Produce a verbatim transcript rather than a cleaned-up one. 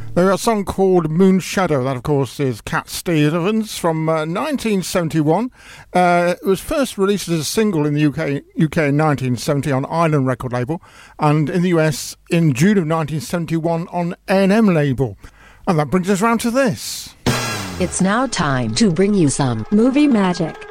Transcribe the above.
There's a song called Moon Shadow. That, of course, is Cat Stevens from uh, nineteen seventy-one. Uh, it was first released as a single in the U K, U K in nineteen seventy on Island record label, and in the U S in June of nineteen seventy-one on A and M label. And that brings us round to this. It's now time to bring you some movie magic.